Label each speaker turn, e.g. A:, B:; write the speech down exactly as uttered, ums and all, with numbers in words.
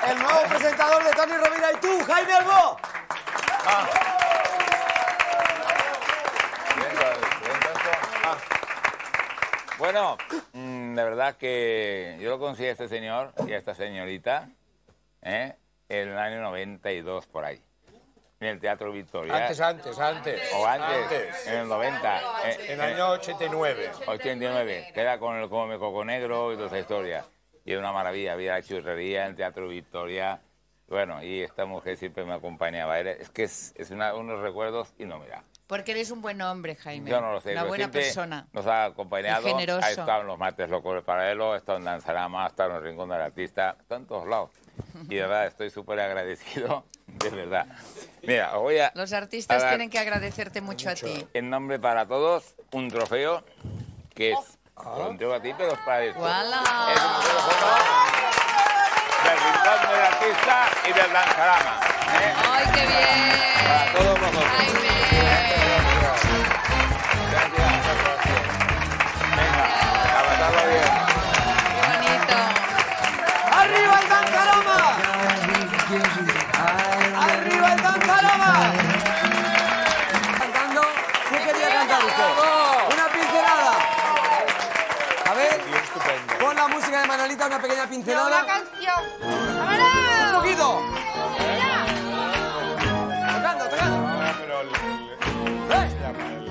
A: El nuevo presentador de Toni Rovira y tú, Jaime Albó.
B: Ah. Ah. Bueno, mmm, la verdad que yo lo conocí a este señor y a esta señorita ¿eh? en el año noventa y dos, por ahí, en el Teatro Victoria.
C: Antes, antes, antes.
B: O antes,
C: antes.
B: en el noventa. Eh,
C: en el año ochenta y nueve.
B: ochenta y nueve, que era con el Come Coco Negro y toda esa historia. Y era una maravilla, había churrería en el Teatro Victoria. Bueno, y esta mujer siempre me acompañaba. Era, es que es, es una, unos recuerdos inolvidables.
D: Porque eres un buen hombre, Jaime.
B: Yo no lo sé.
D: Una buena persona.
B: Nos ha acompañado.
D: Y generoso.
B: Ha estado en los martes locos paralelos, ha estado en Danzarama, ha estado en el Rincón del Artista, está en todos lados. Y de verdad estoy súper agradecido, de verdad. Mira, os voy a...
D: Los artistas
B: a
D: tienen que agradecerte mucho, mucho a ti.
B: En nombre para todos, un trofeo que es... Oh. Lo entrego a ti, pero es para esto.
D: ¡Wala!
B: Es un trofeo del Rincón del Artista y del Danzarama. ¿eh?
D: ¡Ay, qué bien!
B: Para todos vosotros.
D: ¡Jaime!
B: Gracias. Venga, a pasarlo bien.
D: ¡Qué bonito!
A: ¡Arriba el Danzarama! ¡Arriba el Danzarama! ¿Cantando? ¿Qué quería cantar usted? ¡Una pincelada! A ver, pon la música de Manolita, una pequeña pincelada.
E: Una canción. ¡Vámonos!
A: ¡Un poquito! Tocando, tocando.
C: Pero el, el, el, el,